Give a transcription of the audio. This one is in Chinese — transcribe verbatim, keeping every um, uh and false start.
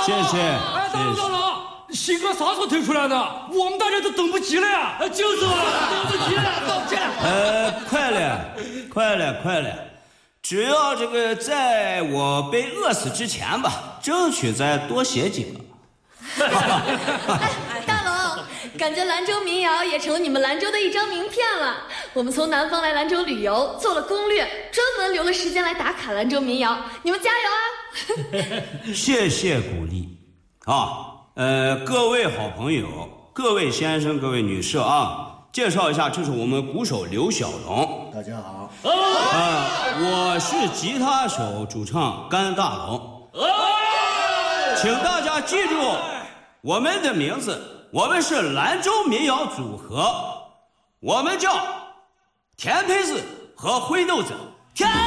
谢谢。 哎，大佬大佬，新歌啥时候推出来的？我们大家都等不及了呀！就是嘛，等不及了，等不及了。 呃，快了，快了，快了。只要这个在我被饿死之前吧，争取再多写几个。 哎，大龙，感觉兰州民谣也成了你们兰州的一张名片了。我们从南方来兰州旅游，做了攻略，专门留了时间来打卡兰州民谣。你们加油啊！ 谢谢鼓励啊！呃，各位好朋友，各位先生，各位女士啊，介绍一下，这是我们鼓手刘小龙。 大家好。 啊、呃，我是吉他手主唱甘大龙。请大家记住我们的名字，我们是兰州民谣组合，我们叫甜胚子和灰豆子。甜